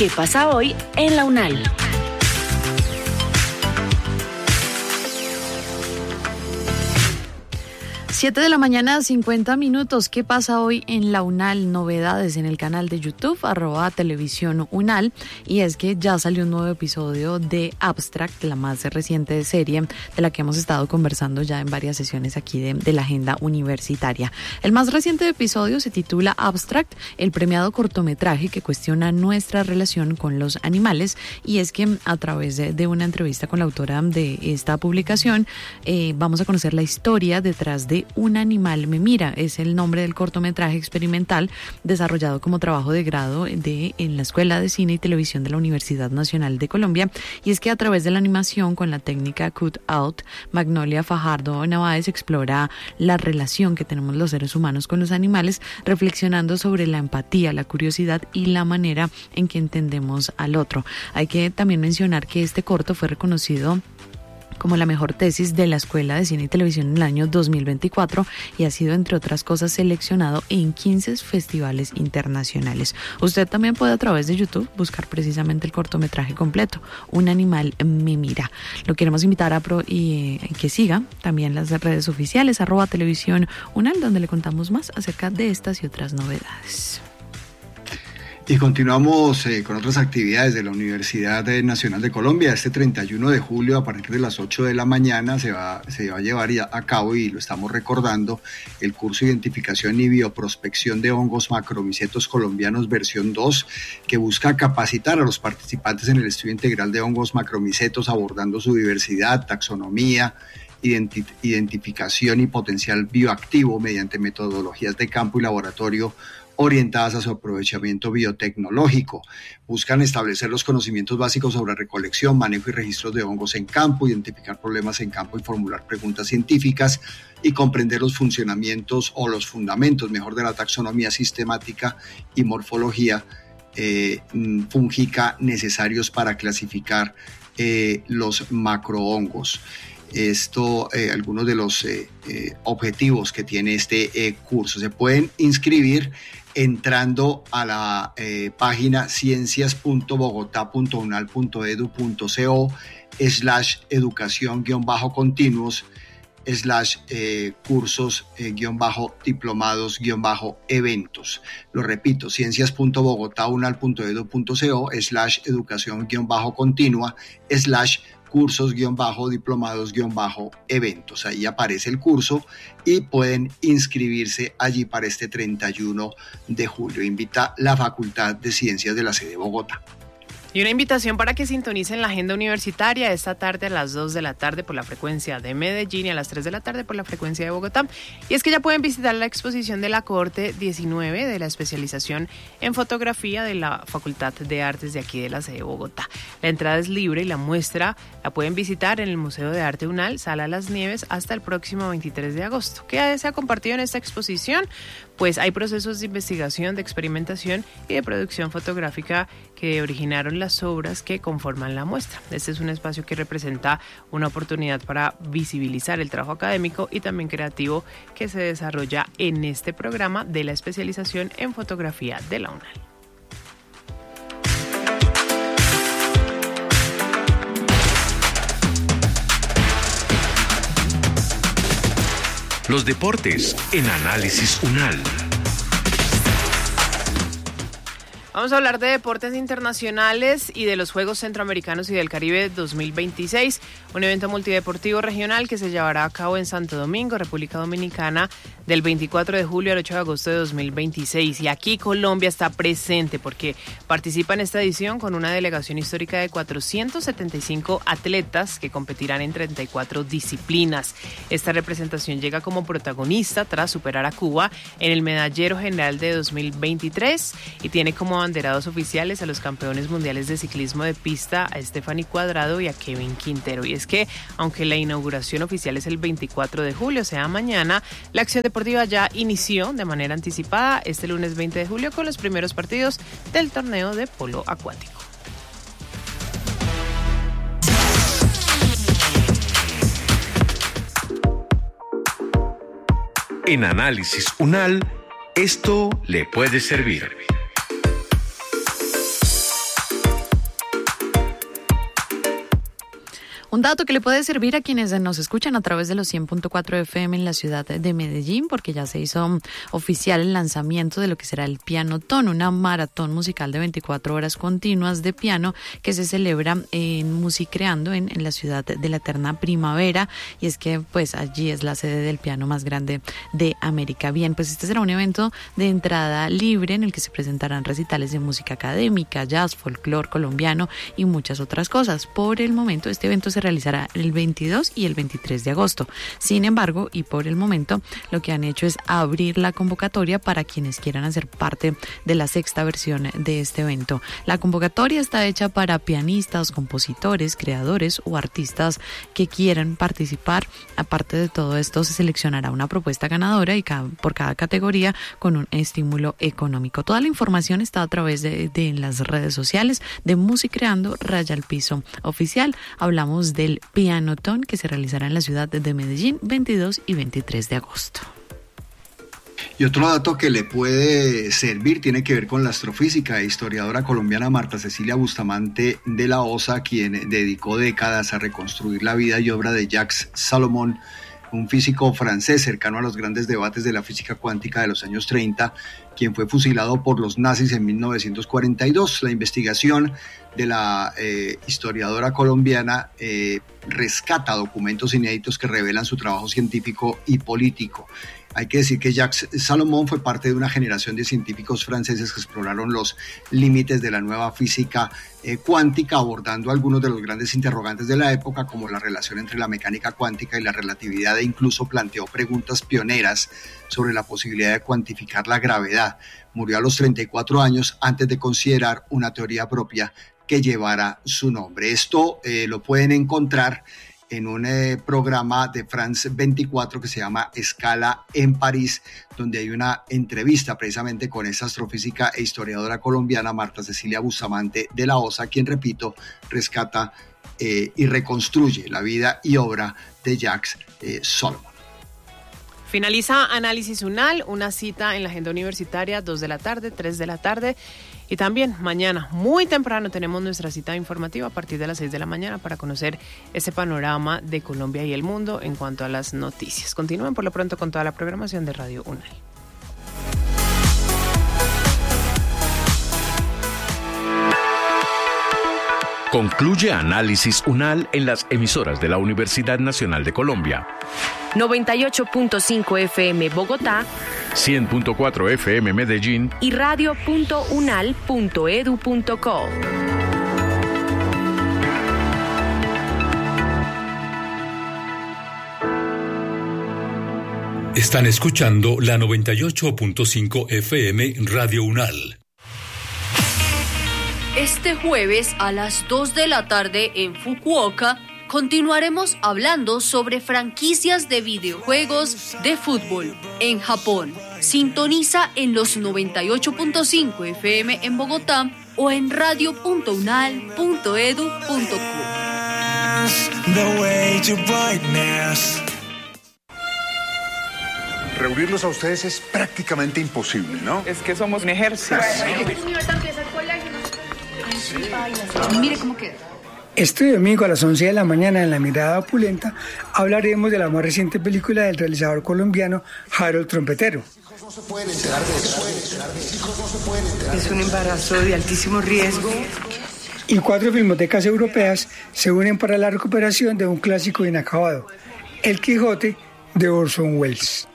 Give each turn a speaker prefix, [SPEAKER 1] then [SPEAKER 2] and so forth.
[SPEAKER 1] ¿Qué pasa hoy en la UNAL?
[SPEAKER 2] Siete de la mañana, 50 minutos. ¿Qué pasa hoy en la UNAL? Novedades en el canal de YouTube, @Televisión UNAL. Y es que ya salió un nuevo episodio de Abstract, la más reciente serie de la que hemos estado conversando ya en varias sesiones aquí de la agenda universitaria. El más reciente episodio se titula Abstract, el premiado cortometraje que cuestiona nuestra relación con los animales. Y es que a través de una entrevista con la autora de esta publicación, vamos a conocer la historia detrás de Un animal me mira. Es el nombre del cortometraje experimental desarrollado como trabajo de grado en la Escuela de Cine y Televisión de la Universidad Nacional de Colombia. Y es que a través de la animación con la técnica Cut Out, Magnolia Fajardo Navaez explora la relación que tenemos los seres humanos con los animales, reflexionando sobre la empatía, la curiosidad y la manera en que entendemos al otro. Hay que también mencionar que este corto fue reconocido como la mejor tesis de la Escuela de Cine y Televisión en el año 2024 y ha sido, entre otras cosas, seleccionado en 15 festivales internacionales. Usted también puede a través de YouTube buscar precisamente el cortometraje completo, Un animal me mira. Lo queremos invitar a que siga también las redes oficiales, @Televisión UNAL, donde le contamos más acerca de estas y otras novedades.
[SPEAKER 3] Y continuamos con otras actividades de la Universidad Nacional de Colombia. Este 31 de julio, a partir de las 8 de la mañana, se va a llevar a cabo, y lo estamos recordando, el curso de Identificación y Bioprospección de Hongos Macromicetos Colombianos versión 2, que busca capacitar a los participantes en el estudio integral de hongos macromicetos, abordando su diversidad, taxonomía, identificación y potencial bioactivo mediante metodologías de campo y laboratorio orientadas a su aprovechamiento biotecnológico. Buscan establecer los conocimientos básicos sobre recolección, manejo y registros de hongos en campo, identificar problemas en campo y formular preguntas científicas, y comprender los funcionamientos o los fundamentos, mejor, de la taxonomía sistemática y morfología fúngica necesarios para clasificar los macrohongos. Algunos de los objetivos que tiene este curso. Se pueden inscribir entrando a la página ciencias.bogotá.unal.edu.co/educación-continuos /cursos-diplomados-eventos. Lo repito, ciencias.bogotá.unal.edu.co/educación-continua /cursos-diplomados-eventos. Ahí aparece el curso y pueden inscribirse allí para este 31 de julio. Invita la Facultad de Ciencias de la sede de Bogotá.
[SPEAKER 4] Y una invitación para que sintonicen la agenda universitaria esta tarde a las 2 de la tarde por la frecuencia de Medellín y a las 3 de la tarde por la frecuencia de Bogotá. Y es que ya pueden visitar la exposición de la cohorte 19 de la especialización en fotografía de la Facultad de Artes de aquí de la sede de Bogotá. La entrada es libre y la muestra la pueden visitar en el Museo de Arte UNAL, Sala Las Nieves, hasta el próximo 23 de agosto. ¿Qué se ha compartido en esta exposición? Pues hay procesos de investigación, de experimentación y de producción fotográfica que originaron las obras que conforman la muestra. Este es un espacio que representa una oportunidad para visibilizar el trabajo académico y también creativo que se desarrolla en este programa de la especialización en fotografía de la UNAL.
[SPEAKER 5] Los deportes en Análisis UNAL.
[SPEAKER 4] Vamos a hablar de deportes internacionales y de los Juegos Centroamericanos y del Caribe 2026, un evento multideportivo regional que se llevará a cabo en Santo Domingo, República Dominicana, del 24 de julio al 8 de agosto de 2026. Y aquí Colombia está presente porque participa en esta edición con una delegación histórica de 475 atletas que competirán en 34 disciplinas. Esta representación llega como protagonista tras superar a Cuba en el medallero general de 2023 y tiene como banderados oficiales a los campeones mundiales de ciclismo de pista, a Stephanie Cuadrado y a Kevin Quintero. Y es que, aunque la inauguración oficial es el 24 de julio, o sea, mañana, la acción deportiva ya inició de manera anticipada este lunes 20 de julio con los primeros partidos del torneo de polo acuático.
[SPEAKER 5] En Análisis UNAL, esto le puede servir.
[SPEAKER 2] Un dato que le puede servir a quienes nos escuchan a través de los 100.4 FM en la ciudad de Medellín, porque ya se hizo oficial el lanzamiento de lo que será el Pianotón, una maratón musical de 24 horas continuas de piano que se celebra en Musicreando en la ciudad de la eterna primavera, y es que pues allí es la sede del piano más grande de América. Bien, pues este será un evento de entrada libre en el que se presentarán recitales de música académica, jazz, folclore colombiano y muchas otras cosas. Por el momento este evento se realizará el 22 y el 23 de agosto. Sin embargo, y por el momento, lo que han hecho es abrir la convocatoria para quienes quieran hacer parte de la sexta versión de este evento. La convocatoria está hecha para pianistas, compositores, creadores o artistas que quieran participar. Aparte de todo esto, se seleccionará una propuesta ganadora y por cada categoría con un estímulo económico. Toda la información está a través de las redes sociales de Musicreando _piso oficial. Hablamos del Pianotón que se realizará en la ciudad de Medellín 22 y 23 de agosto.
[SPEAKER 3] Y otro dato que le puede servir tiene que ver con la astrofísica e historiadora colombiana Marta Cecilia Bustamante de la Osa, quien dedicó décadas a reconstruir la vida y obra de Jacques Salomon, un físico francés cercano a los grandes debates de la física cuántica de los años 30, quien fue fusilado por los nazis en 1942. La investigación de la historiadora colombiana rescata documentos inéditos que revelan su trabajo científico y político. Hay que decir que Jacques Salomon fue parte de una generación de científicos franceses que exploraron los límites de la nueva física cuántica, abordando algunos de los grandes interrogantes de la época, como la relación entre la mecánica cuántica y la relatividad, e incluso planteó preguntas pioneras sobre la posibilidad de cuantificar la gravedad. Murió a los 34 años antes de considerar una teoría propia que llevara su nombre. Esto lo pueden encontrar en un programa de France 24 que se llama Escala en París, donde hay una entrevista precisamente con esa astrofísica e historiadora colombiana Marta Cecilia Bustamante de la Osa, quien, repito, rescata y reconstruye la vida y obra de Jacques Salomon.
[SPEAKER 4] Finaliza Análisis UNAL, una cita en la agenda universitaria, 2 de la tarde, 3 de la tarde. Y también mañana, muy temprano, tenemos nuestra cita informativa a partir de las 6 de la mañana para conocer ese panorama de Colombia y el mundo en cuanto a las noticias. Continúen por lo pronto con toda la programación de Radio UNAL.
[SPEAKER 5] Concluye Análisis UNAL en las emisoras de la Universidad Nacional de Colombia.
[SPEAKER 1] 98.5 FM Bogotá,
[SPEAKER 5] 100.4 FM Medellín
[SPEAKER 1] y radio.unal.edu.co.
[SPEAKER 6] Están escuchando la 98.5 FM Radio UNAL.
[SPEAKER 7] Este jueves a las 2 de la tarde en Fukuoka continuaremos hablando sobre franquicias de videojuegos de fútbol en Japón. Sintoniza en los 98.5 FM en Bogotá o en radio.unal.edu.co.
[SPEAKER 8] Reunirlos a ustedes es prácticamente imposible, ¿no?
[SPEAKER 9] Es que somos un ejército.
[SPEAKER 7] Mire cómo queda.
[SPEAKER 10] Este domingo a las 11 de la mañana en La Mirada Opulenta hablaremos de la más reciente película del realizador colombiano Harold Trompetero.
[SPEAKER 9] Es un embarazo de altísimo riesgo.
[SPEAKER 10] Y 4 filmotecas europeas se unen para la recuperación de un clásico inacabado, El Quijote de Orson Welles.